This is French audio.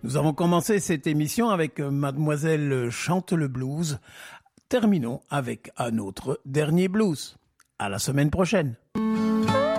Nous avons commencé cette émission avec Mademoiselle chante le blues. Terminons avec un autre dernier blues. À la semaine prochaine.